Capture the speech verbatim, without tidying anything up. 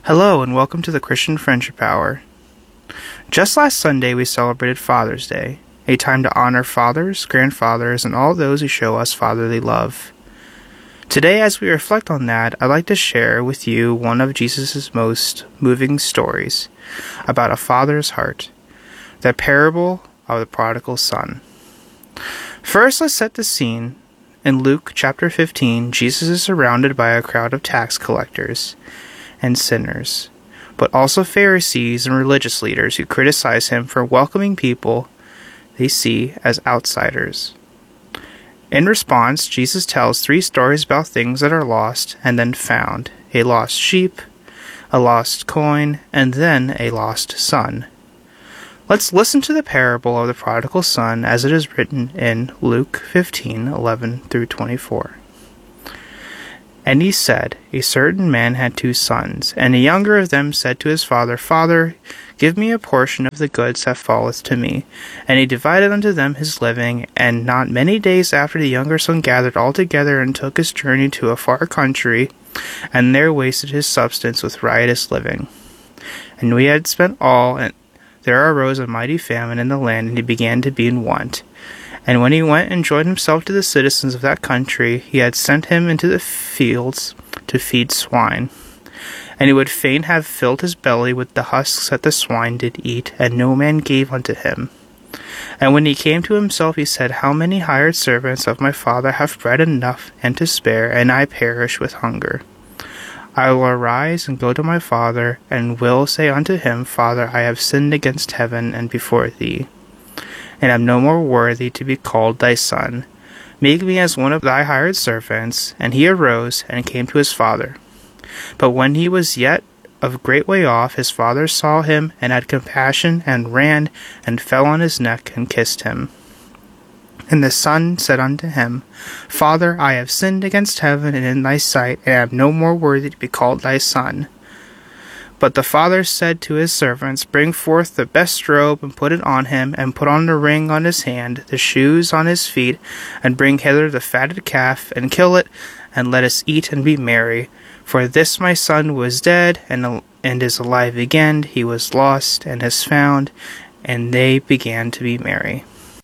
Hello and welcome to the Christian Friendship Hour. Just last Sunday we celebrated Father's Day, a time to honor fathers, grandfathers, and all those who show us fatherly love. Today, as we reflect on that, I'd like to share with you one of Jesus' most moving stories about a father's heart, the parable of the prodigal son. First, let's set the scene. In Luke chapter fifteen, Jesus is surrounded by a crowd of tax collectors and sinners, but also Pharisees and religious leaders who criticize him for welcoming people they see as outsiders. In response, Jesus tells three stories about things that are lost and then found: a lost sheep, a lost coin, and then a lost son. Let's listen to the parable of the prodigal son as it is written in Luke fifteen, eleven through twenty-four. And he said, A certain man had two sons, and the younger of them said to his father, Father, give me a portion of the goods that falleth to me. And he divided unto them his living. And not many days after, the younger son gathered all together and took his journey to a far country, and there wasted his substance with riotous living. And when he had spent all, and there arose a mighty famine in the land, and he began to be in want. And when he went and joined himself to the citizens of that country, he had sent him into the fields to feed swine. And he would fain have filled his belly with the husks that the swine did eat, and no man gave unto him. And when he came to himself, he said, How many hired servants of my father have bread enough and to spare, and I perish with hunger? I will arise and go to my father, and will say unto him, Father, I have sinned against heaven and before thee, and am no more worthy to be called thy son. Make me as one of thy hired servants. And he arose and came to his father. But when he was yet a great way off, his father saw him, and had compassion, and ran, and fell on his neck, and kissed him. And the son said unto him, Father, I have sinned against heaven and in thy sight, and am no more worthy to be called thy son. But the father said to his servants, Bring forth the best robe, and put it on him, and put on the ring on his hand, the shoes on his feet, and bring hither the fatted calf, and kill it, and let us eat and be merry. For this my son was dead, and, and is alive again. He was lost, and is found. And they began to be merry.